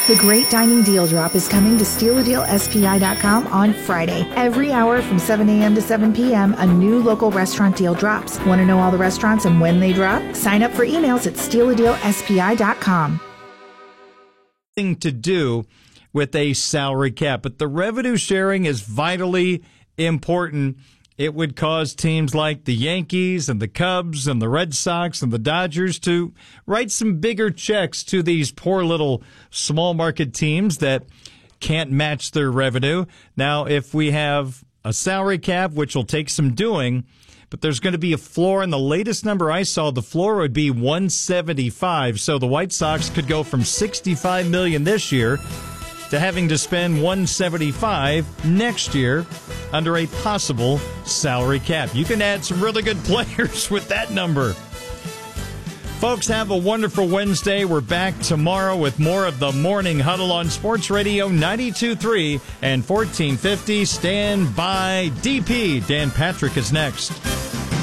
The Great Dining Deal Drop is coming to StealADealSPI.com on Friday. Every hour from 7 a.m. to 7 p.m., a new local restaurant deal drops. Want to know all the restaurants and when they drop? Sign up for emails at StealADealSPI.com. Thing to do with a salary cap, but the revenue sharing is vitally important. It would cause teams like the Yankees and the Cubs and the Red Sox and the Dodgers to write some bigger checks to these poor little small market teams that can't match their revenue. Now, if we have a salary cap, which will take some doing, but there's going to be a floor, and the latest number I saw, the floor would be 175. So the White Sox could go from $65 million this year to having to spend $175 next year under a possible salary cap. You can add some really good players with that number. Folks, have a wonderful Wednesday. We're back tomorrow with more of the Morning Huddle on Sports Radio 92.3 and 1450. Stand by. DP Dan Patrick is next.